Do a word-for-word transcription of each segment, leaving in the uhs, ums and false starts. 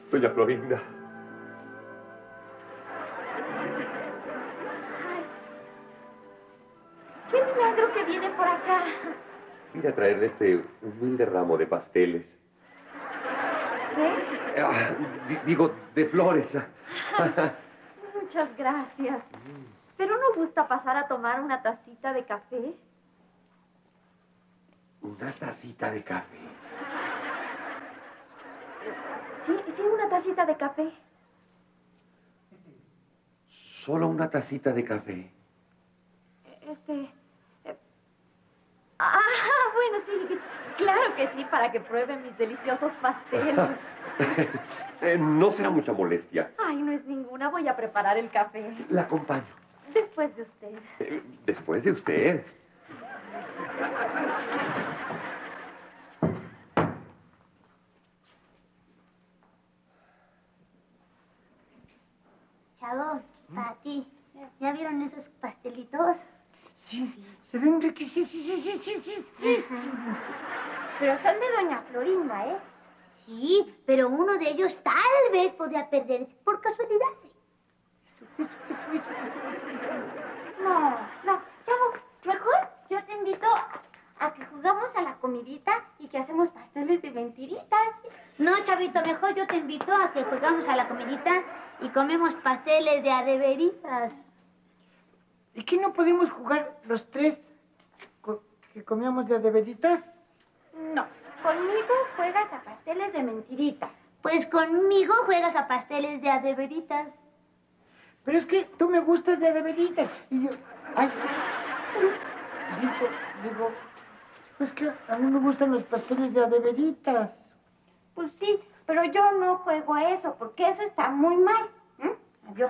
Doña Florinda. Ay, qué milagro que viene por acá. Vine a traerle este humilde ramo de pasteles. ¿Qué? Ah, di- digo, de flores. Muchas gracias. ¿Pero no gusta pasar a tomar una tacita de café? Una tacita de café. Sí, sí, una tacita de café. Solo una tacita de café. Este... eh, Ah, bueno, sí, claro que sí, para que prueben mis deliciosos pasteles. Eh, no será mucha molestia. Ay, no es ninguna, voy a preparar el café. La acompaño. Después de usted. Eh, Después de usted. Chavo, para ti. ¿Ya vieron esos pastelitos? Sí, se ven riquísimos. Pero son de doña Florinda, ¿eh? Sí, pero uno de ellos tal vez podría perderse por casualidad. No, no, Chavo, mejor yo te invito a que jugamos a la comidita y que hacemos pasteles de mentiritas. No, Chavito, mejor yo te invito a que jugamos a la comidita y comemos pasteles de adeveritas. ¿Y qué no podemos jugar los tres co- que comíamos de adeveritas? No, conmigo juegas a pasteles de mentiritas. Pues conmigo juegas a pasteles de adeveritas. Pero es que tú me gustas de adeveritas. Y yo, ay, digo, digo, pues que a mí me gustan los pasteles de adeveritas. Pues sí, pero yo no juego a eso, porque eso está muy mal. ¿Eh? Adiós.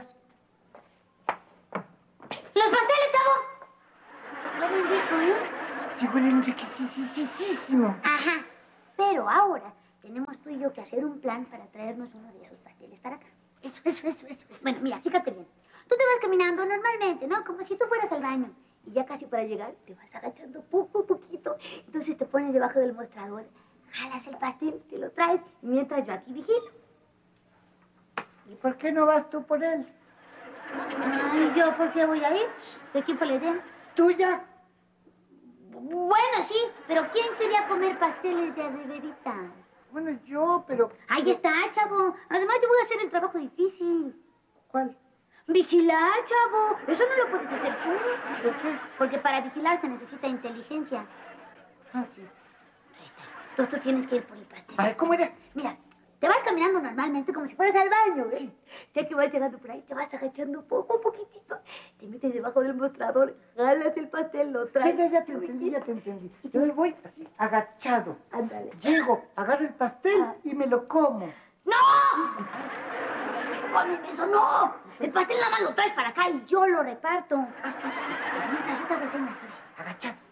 ¡Los pasteles, Chavo! Huelen rico, ¿eh? Sí, huelen riquísimo. Ajá. Pero ahora tenemos tú y yo que hacer un plan para traernos uno de esos pasteles para acá. Eso, eso, eso, eso. Bueno, mira, fíjate bien. Tú te vas caminando normalmente, ¿no? Como si tú fueras al baño. Y ya casi para llegar, te vas agachando poco a poquito. Entonces te pones debajo del mostrador, jalas el pastel, te lo traes, mientras yo aquí vigilo. ¿Y por qué no vas tú por él? Ay, ¿yo por qué voy a ir? ¿De quién fue la idea? ¿Tuya? Bueno, sí, pero ¿quién quería comer pasteles de adeveritas? Bueno, yo, pero... Ahí está, Chavo. Además, yo voy a hacer el trabajo difícil. ¿Cuál? Vigilar, Chavo. Eso no lo puedes hacer tú. ¿Por qué? Porque para vigilar se necesita inteligencia. Ah, sí. Ahí está. Entonces tú tienes que ir por el pastel. Ay, ¿cómo era? Mira, te vas caminando normalmente como si fueras al baño, ¿ves? Ya que vas llegando por ahí, te vas agachando poco a poquitito. Te metes debajo del mostrador, jalas el pastel, lo Ya, traes. ya, ya te entendí, ya te entendí. Yo me voy así, agachado. Ándale. Llego, agarro el pastel Ah. y me lo como. ¡No! ¡Comen eso, no! El pastel nada más lo traes para acá y yo lo reparto. Mientras yo te hago señas, así. Agachado.